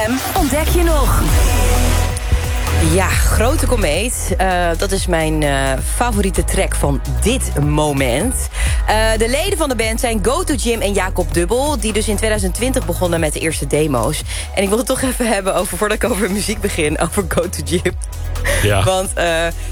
FM ontdek je nog. Ja, Grote Komeet. Dat is mijn favoriete track van dit moment. De leden van de band zijn Go To Gym en Jacob Dubbel... die dus in 2020 begonnen met de eerste demo's. En ik wil het toch even hebben over, voordat ik over muziek begin... over Go To Gym. Ja. Want